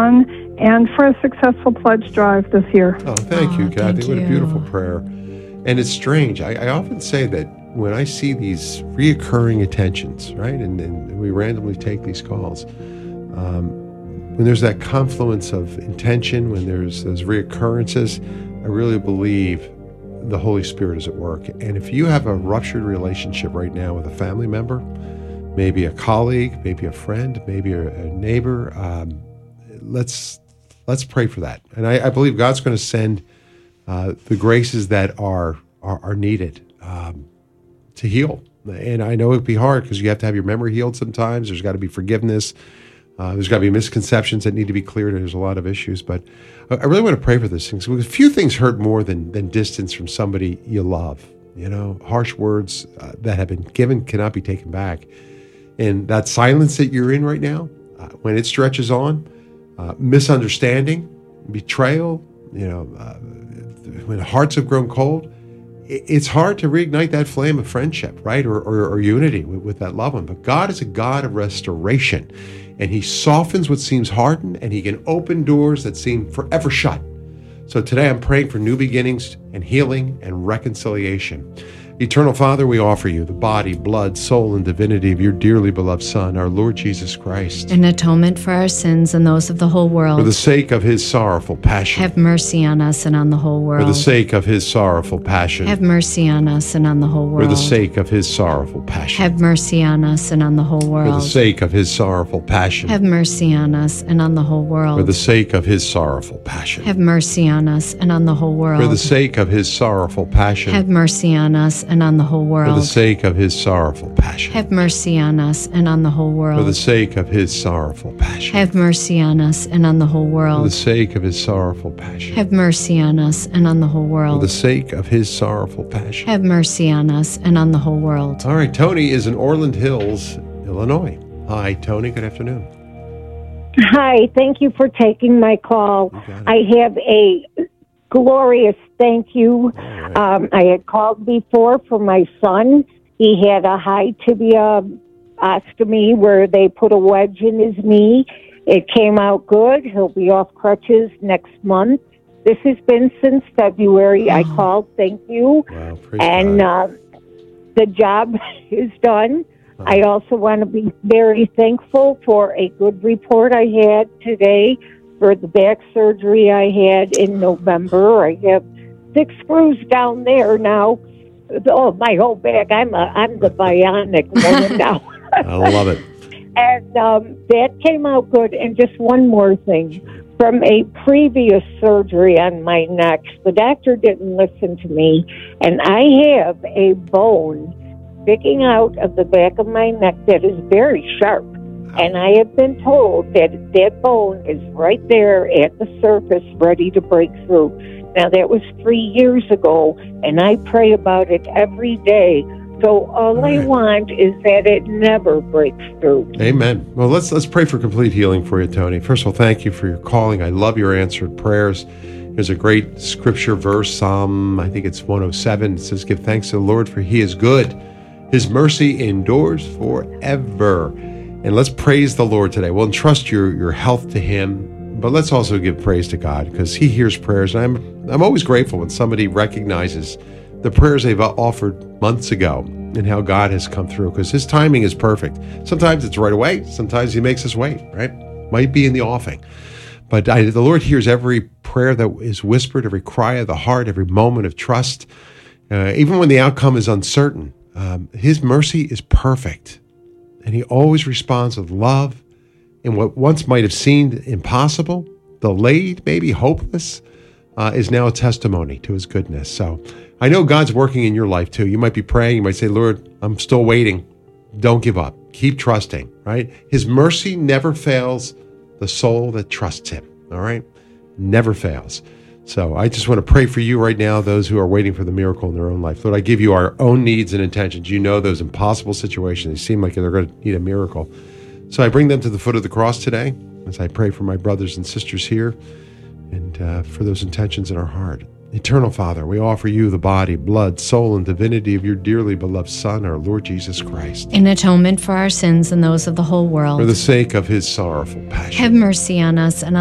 son, and for a successful pledge drive this year. Oh, thank you, Kathy. Thank What a you. beautiful prayer. And it's strange. I often say that when I see these reoccurring attentions, right, and we randomly take these calls, when there's that confluence of intention, when there's those reoccurrences, I really believe the Holy Spirit is at work. And if you have a ruptured relationship right now with a family member, maybe a colleague, maybe a friend, maybe a neighbor, let's pray for that. And I believe God's going to send the graces that are needed to heal. And I know it'd be hard because you have to have your memory healed sometimes. There's got to be forgiveness. There's got to be misconceptions that need to be cleared. There's a lot of issues. But I really want to pray for this thing. Because few things hurt more than distance from somebody you love. You know, harsh words that have been given cannot be taken back. And that silence that you're in right now, when it stretches on, misunderstanding, betrayal, when hearts have grown cold, it's hard to reignite that flame of friendship, right? Or unity with that loved one. But God is a God of restoration, and He softens what seems hardened, and He can open doors that seem forever shut. So today I'm praying for new beginnings and healing and reconciliation. Eternal Father, we offer you the body, blood, soul, and divinity of your dearly beloved Son, our Lord Jesus Christ. In atonement for our sins and those of the whole world. For the sake of His sorrowful passion. Have mercy on us and on the whole world. For the sake of His sorrowful passion. Have mercy on us and on the whole world. For the sake of His sorrowful passion. Have mercy on us and on the whole world. For the sake of His sorrowful passion. Have mercy on us and on the whole world. For the sake of His sorrowful passion. Have mercy on us and on the whole world. For the sake of His sorrowful passion. Have mercy on us and on the whole world. For the sake of His sorrowful passion. Have mercy on us and on the whole world. For the sake of His sorrowful passion. Have mercy on us and on the whole world. For the sake of His sorrowful passion. Have mercy on us and on the whole world. For the sake of His sorrowful passion. Have mercy on us and on the whole world. All right, Tony is in Orland Hills, Illinois. Hi, Tony. Good afternoon. Hi, thank you for taking my call. I have a glorious thank you. Right. I had called before for my son. He had a high tibia ostomy where they put a wedge in his knee. It came out good. He'll be off crutches next month. This has been since February. I called, thank you. Wow, praise And God. the job is done. I also want to be very thankful for a good report I had today for the back surgery I had in November. I have 6 screws down there now. Oh, my whole back. I'm the bionic woman now. I love it. And that came out good. And just one more thing. From a previous surgery on my neck, the doctor didn't listen to me, and I have a bone sticking out of the back of my neck that is very sharp. And I have been told that that bone is right there at the surface ready to break through. Now, that was 3 years ago, and I pray about it every day. So all I want is that it never breaks through. Amen. Well, let's pray for complete healing for you, Tony. First of all, thank you for your calling. I love your answered prayers. There's a great scripture verse, Psalm, I think it's 107. It says, "Give thanks to the Lord, for He is good. His mercy endures forever." And let's praise the Lord today. We'll entrust your health to Him, but let's also give praise to God because He hears prayers. And I'm always grateful when somebody recognizes the prayers they've offered months ago and how God has come through because His timing is perfect. Sometimes it's right away. Sometimes He makes us wait, right? Might be in the offing. But the Lord hears every prayer that is whispered, every cry of the heart, every moment of trust. Even when the outcome is uncertain, His mercy is perfect. And He always responds with love. And what once might have seemed impossible, delayed, maybe hopeless, is now a testimony to His goodness. So I know God's working in your life too. You might be praying. You might say, "Lord, I'm still waiting." Don't give up. Keep trusting, right? His mercy never fails the soul that trusts Him, all right? Never fails. So I just want to pray for you right now, those who are waiting for the miracle in their own life. Lord, I give you our own needs and intentions. You know those impossible situations. They seem like they're going to need a miracle. So I bring them to the foot of the cross today as I pray for my brothers and sisters here and for those intentions in our heart. Eternal Father, we offer you the body, blood, soul, and divinity of your dearly beloved Son, our Lord Jesus Christ. In atonement for our sins and those of the whole world. For the sake of His sorrowful passion. Have mercy on us and